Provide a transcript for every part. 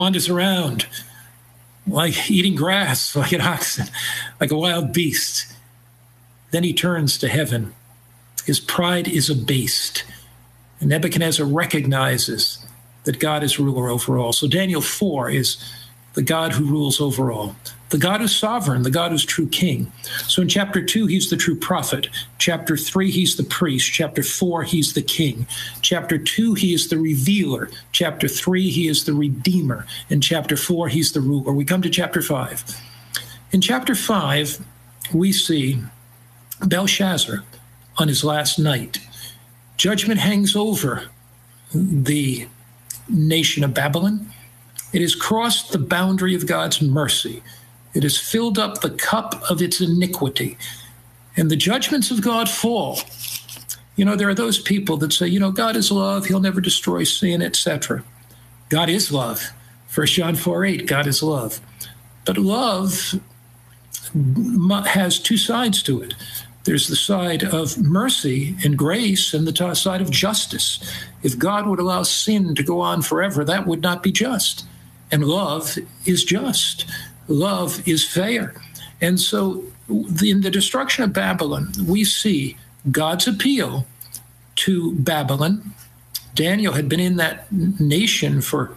wanders around like eating grass, like an oxen, like a wild beast. Then he turns to heaven. His pride is abased. And Nebuchadnezzar recognizes that God is ruler over all. So Daniel 4 is the God who rules over all, the God who's sovereign, the God who's true king. So in chapter 2, he's the true prophet. Chapter 3, he's the priest. Chapter 4, he's the king. Chapter 2, he is the revealer. Chapter 3, he is the redeemer. In chapter 4, he's the ruler. We come to chapter 5. In chapter 5, we see Belshazzar on his last night. Judgment hangs over the nation of Babylon. It has crossed the boundary of God's mercy. It has filled up the cup of its iniquity. And the judgments of God fall. You know, there are those people that say, God is love, he'll never destroy sin, etc. God is love. 1 John 4:8, God is love. But love has two sides to it. There's the side of mercy and grace and the side of justice. If God would allow sin to go on forever, that would not be just. And love is just. Love is fair. And so in the destruction of Babylon, we see God's appeal to Babylon. Daniel had been in that nation for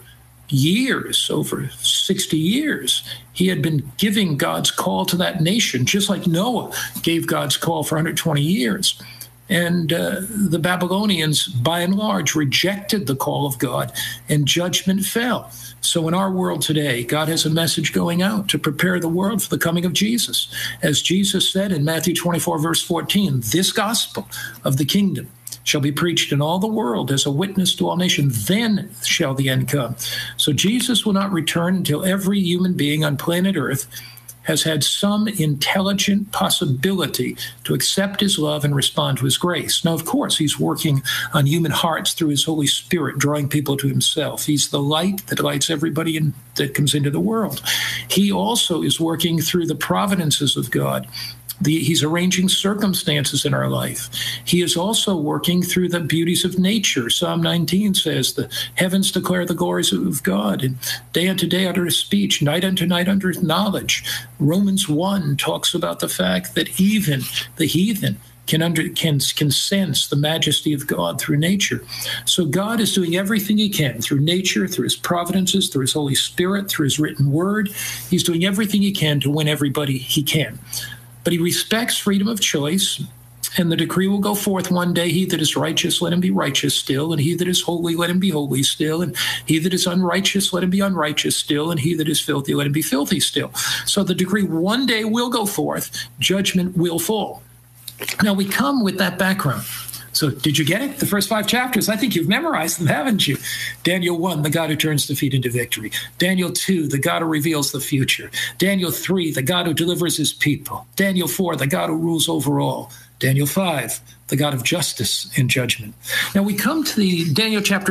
years, over 60 years. He had been giving God's call to that nation, just like Noah gave God's call for 120 years. And the Babylonians, by and large, rejected the call of God, and judgment fell. So in our world today, God has a message going out to prepare the world for the coming of Jesus. As Jesus said in Matthew 24, verse 14, this gospel of the kingdom shall be preached in all the world as a witness to all nations, then shall the end come. So Jesus will not return until every human being on planet Earth has had some intelligent possibility to accept his love and respond to his grace. Now, of course, he's working on human hearts through his Holy Spirit, drawing people to himself. He's the light that lights everybody that comes into the world. He also is working through the providences of God. He's arranging circumstances in our life. He is also working through the beauties of nature. Psalm 19 says, the heavens declare the glories of God, and day unto day utter his speech, night unto night under his knowledge. Romans 1 talks about the fact that even the heathen can sense the majesty of God through nature. So God is doing everything he can through nature, through his providences, through his Holy Spirit, through his written word. He's doing everything he can to win everybody he can. But he respects freedom of choice, and the decree will go forth one day, he that is righteous, let him be righteous still, and he that is holy, let him be holy still, and he that is unrighteous, let him be unrighteous still, and he that is filthy, let him be filthy still. So the decree one day will go forth, judgment will fall. Now we come with that background. So did you get it? The first 5 chapters, I think you've memorized them, haven't you? Daniel 1, the God who turns defeat into victory. Daniel 2, the God who reveals the future. Daniel 3, the God who delivers his people. Daniel 4, the God who rules over all. Daniel 5, the God of justice and judgment. Now we come to the Daniel chapter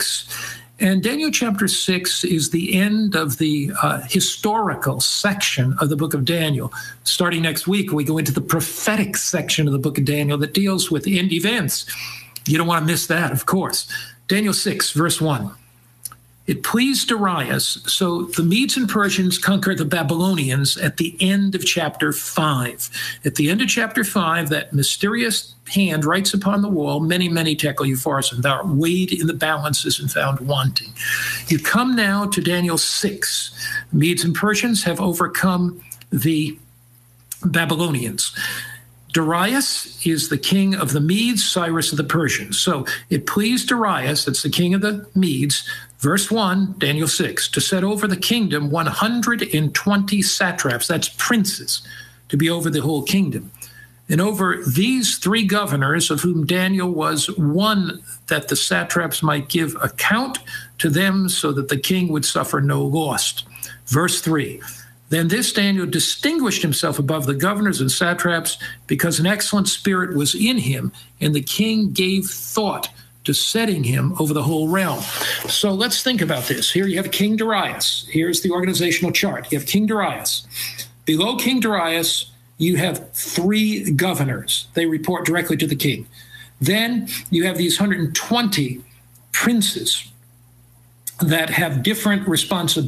6. And Daniel chapter 6 is the end of the historical section of the book of Daniel. Starting next week, we go into the prophetic section of the book of Daniel that deals with end events. You don't want to miss that, of course. Daniel 6, verse 1. It pleased Darius, so the Medes and Persians conquer the Babylonians at the end of chapter 5. At the end of chapter 5, that mysterious hand writes upon the wall, many, many tekel upharsin, thou art weighed in the balances and found wanting. You come now to Daniel 6. Medes and Persians have overcome the Babylonians. Darius is the king of the Medes, Cyrus of the Persians. So it pleased Darius, that's the king of the Medes, verse 1, Daniel 6, to set over the kingdom 120 satraps, that's princes, to be over the whole kingdom. And over these 3 governors, of whom Daniel was one, that the satraps might give account to them so that the king would suffer no loss. Verse 3, then this Daniel distinguished himself above the governors and satraps because an excellent spirit was in him, and the king gave thought to setting him over the whole realm. So let's think about this. Here you have King Darius. Here's the organizational chart. You have King Darius. Below King Darius, you have 3 governors. They report directly to the king. Then you have these 120 princes that have different responsibilities